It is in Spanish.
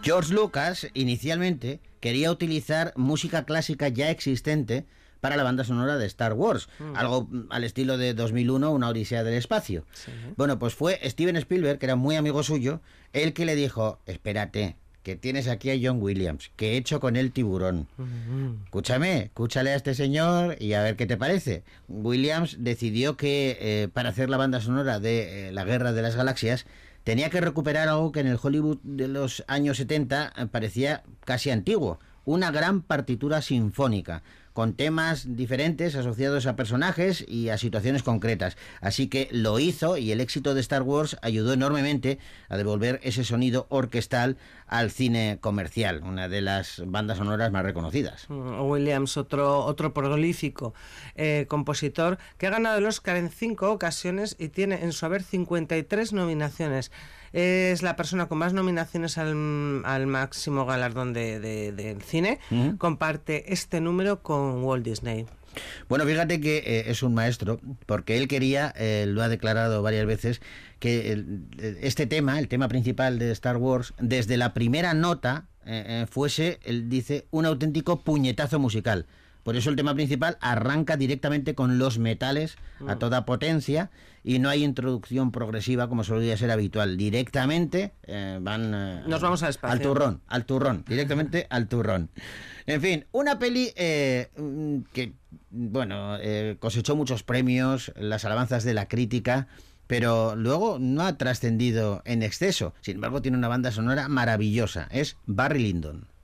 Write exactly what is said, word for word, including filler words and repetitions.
George Lucas inicialmente quería utilizar música clásica ya existente para la banda sonora de Star Wars, mm. algo al estilo de dos mil uno, Una Odisea del Espacio. Sí. Bueno, pues fue Steven Spielberg, que era muy amigo suyo, el que le dijo, espérate, que tienes aquí a John Williams, que he hecho con él Tiburón. Uh-huh. Escúchame, escúchale a este señor y a ver qué te parece. Williams decidió que eh, para hacer la banda sonora de eh, La Guerra de las Galaxias tenía que recuperar algo que en el Hollywood de los años setenta eh, parecía casi antiguo, una gran partitura sinfónica, con temas diferentes asociados a personajes y a situaciones concretas. Así que lo hizo, y el éxito de Star Wars ayudó enormemente a devolver ese sonido orquestal al cine comercial, una de las bandas sonoras más reconocidas. Williams, otro, otro prolífico eh, compositor, que ha ganado el Oscar en cinco ocasiones y tiene en su haber cincuenta y tres nominaciones. Es la persona con más nominaciones al, al máximo galardón de, de, del cine. Uh-huh. Comparte este número con Walt Disney. Bueno, fíjate que eh, es un maestro, porque él quería, eh, lo ha declarado varias veces, que el, este tema, el tema principal de Star Wars, desde la primera nota eh, eh, fuese, él dice, un auténtico puñetazo musical. Por eso el tema principal arranca directamente con los metales a toda potencia y no hay introducción progresiva como solía ser habitual. Directamente eh, van eh, Nos vamos al espacio. Al turrón, al turrón, directamente al turrón. En fin, una peli eh, que, bueno, eh, cosechó muchos premios, las alabanzas de la crítica, pero luego no ha trascendido en exceso. Sin embargo, tiene una banda sonora maravillosa. Es Barry Lyndon.